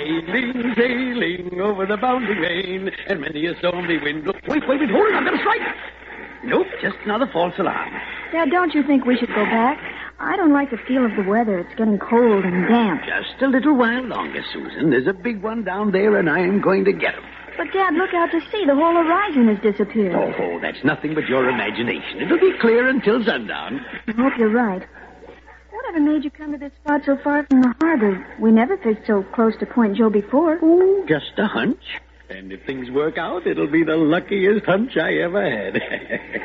Sailing, sailing over the bounding main, and many a stormy wind blows. Wait, hold it, I'm going to strike. Nope, just another false alarm. Dad, don't you think we should go back? I don't like the feel of the weather. It's getting cold and damp. Just a little while longer, Susan. There's a big one down there, and I'm going to get him. But, Dad, look out to sea. The whole horizon has disappeared. Oh, that's nothing but your imagination. It'll be clear until sundown. I hope you're right. Whatever made you come to this spot so far from the harbor? We never fished so close to Point Joe before. Oh, just a hunch. And if things work out, it'll be the luckiest hunch I ever had.